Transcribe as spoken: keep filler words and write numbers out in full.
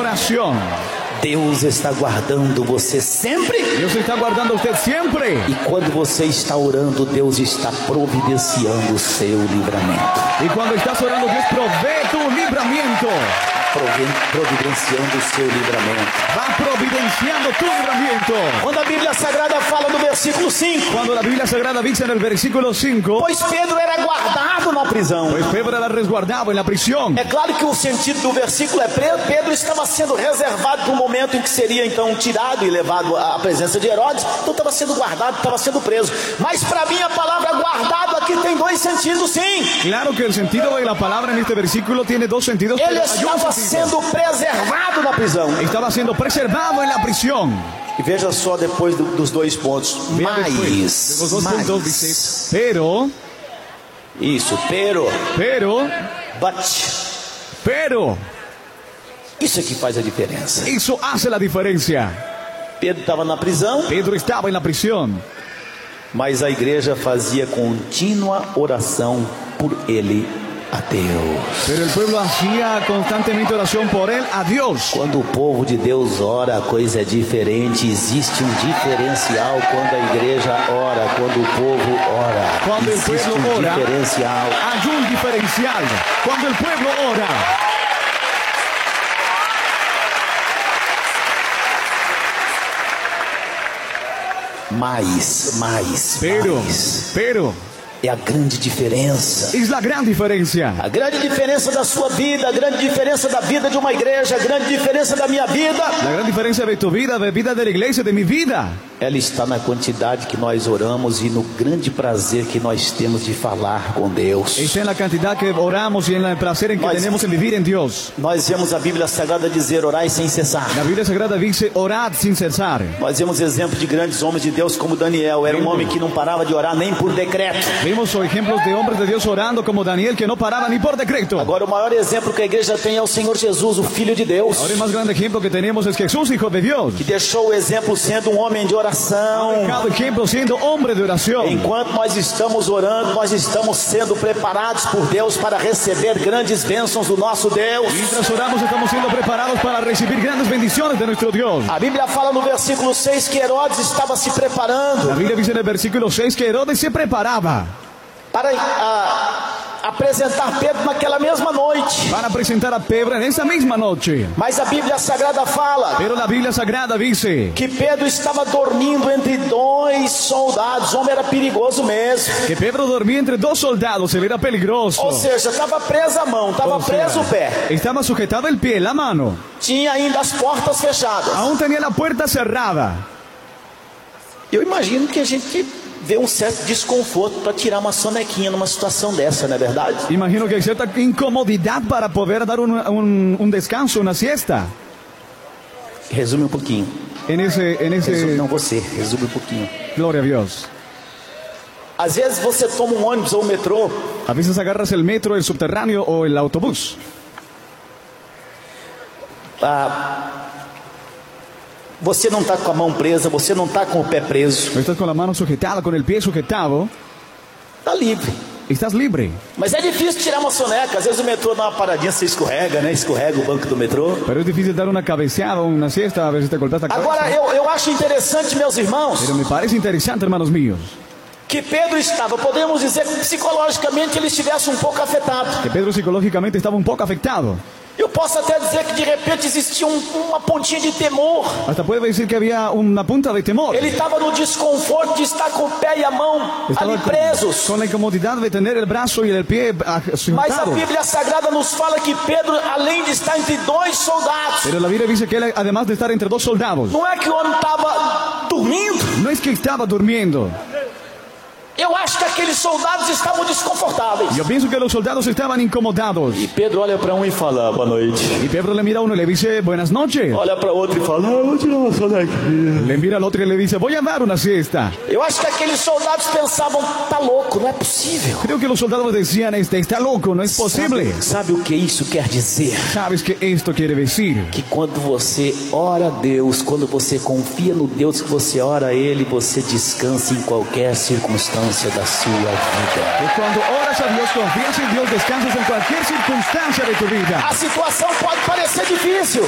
oración. Deus está guardando você sempre. Dios está guardando a usted siempre. E quando você está orando, Deus está providenciando o seu livramento. Y cuando estás orando, Dios provee tu libramiento. Providenciando o seu livramento. Va providenciando tu libramiento. Quando a Bíblia Sagrada fala no versículo cinco, Cuando la Biblia Sagrada dice en el versículo cinco, pois Pedro era guardado na prisão. pues Pedro era resguardado en la prisión. É claro que o sentido do versículo é Pedro estava sendo reservado para o momento em que seria então tirado e levado à presença de Herodes. Então estava sendo guardado, estava sendo preso. Mas para mim a palavra guardado aqui tem dois sentidos, sim. Claro que el sentido de la palabra en este versículo tiene dos sentidos. Ele pero hay un estava sentido. sendo preservado na prisão. Estaba siendo preservado en la prisión. E veja só depois do, dos dois pontos. Vea Mais, después, los dos mais. puntos dice, pero, Isso, pero, pero, but. pero, Isso é que faz a diferença. eso hace la diferencia. Pedro estava na prisão, Pedro estaba en la prisión, mas a igreja fazia contínua oração por ele a Deus. pero el pueblo hacía constantemente oración por él a Dios. Quando o povo de Deus ora, a coisa é diferente. Existe um diferencial quando a igreja ora, quando o povo ora. Quando el Existe pueblo um ora, diferencial. hay un diferencial. Cuando el pueblo ora, Mais, mais, pero, mais. pero, É a grande diferença. es la gran diferencia. A grande diferença da sua vida, a grande diferença da vida de uma igreja, a grande diferença da minha vida. La gran diferencia de tu vida, de vida de la iglesia, de mi vida, Ela está na quantidade que nós oramos e no grande prazer que nós temos de falar com Deus. está en la cantidad que oramos y en el placer en que Mas- tenemos en vivir en Dios. Nós vemos a Bíblia Sagrada dizer orai sem cessar. La Biblia Sagrada dice, orad sin cesar. Nós vemos exemplos de grandes homens de Deus como Daniel. Era um homem que não parava de orar nem por decreto. Vimos ejemplos de hombres de Dios orando como Daniel, que no paraba ni por decreto. Agora o maior exemplo que a igreja tem é o Senhor Jesus, o Filho de Deus, Ahora el más grande ejemplo que tenemos es Jesús, Hijo de Dios. que deixou o exemplo sendo um homem de oração. Cada ejemplo siendo hombre de oración. Enquanto nós estamos orando, nós estamos sendo preparados por Deus para receber grandes bênçãos do nosso Deus. Mientras oramos estamos siendo preparados para recibir grandes bendiciones de nuestro Dios. A Bíblia fala no versículo seis que Herodes estava se preparando La Biblia dice en el versículo seis que Herodes se preparaba para ah, apresentar Pedro naquela mesma noite. para presentar a Pedro en esa misma noche. Mas a Bíblia Sagrada fala Pero la Biblia Sagrada dice que Pedro estava dormindo entre dois soldados. O homem era perigoso mesmo. que Pedro dormía entre dos soldados, él era peligroso. Ou seja, estava presa a mão, estava O sea, preso o pé. estaba sujetado el pie, la mano. Tinha ainda as portas fechadas. Aún tenía la puerta cerrada. Eu imagino que a gente vê um certo desconforto para tirar uma sonequinha numa situação dessa, não é verdade? Imagino que hay cierta incomodidad para poder dar un, un- un descanso, una siesta. Resume um pouquinho. En ese, en Resume, ese, não você, resume um pouquinho. gloria a Dios. Às vezes você toma um ônibus ou um metrô A veces agarras el metro, el subterráneo o el autobús. ah, você não está com a mão presa, você não está com o pé preso, Estás con la mano sujetada, con el pie sujetado. está livre. Estás libre. Mas é difícil tirar uma soneca. Às vezes o metrô dá uma paradinha, você escorrega, né? Escorrega o banco do metrô. Pero es difícil dar una cabeceada o una siesta, a veces te golpeas la cabeza. Agora, eu, eu acho interessante, meus irmãos, Pero me parece interesante, hermanos míos, que Pedro estava, podemos dizer que psicologicamente ele estivesse um pouco afetado. que Pedro psicológicamente estaba un poco afectado. Eu posso até dizer que de repente existia um, uma pontinha de temor. Hasta puede decir que había una punta de temor. Ele estava no desconforto de estar com o pé e a mão Estaba ali con, presos. con la incomodidad de tener el brazo y el pie ah, Mas a sujetados. Bíblia Sagrada nos fala que Pedro, além de estar entre dois soldados, Pero la Biblia dice que él, además de estar entre dos soldados, não é que o homem estava dormindo. no es que estaba durmiendo. Eu acho que aqueles soldados estavam desconfortáveis. Yo pienso que los soldados estaban incomodados. E Pedro olha para um e fala, boa noite. Y Pedro le mira a uno y le dice, buenas noches. Olha para outro e fala, ah, vou tirar uma sonequinha. Le mira al otro y le dice, voy a dar una siesta. Eu acho que aqueles soldados pensavam, tá louco, não é possível. Creo que los soldados decían, este está loco, no es posible. Sabe, sabe o que isso quer dizer? ¿Sabes qué esto quiere decir? Que quando você ora a Deus, quando você confia no Deus que você ora a Ele, você descansa em qualquer circunstância da sua vida. Que cuando oras a Dios, confías en Dios, descansas en cualquier circunstancia de tu vida. A situação pode parecer difícil.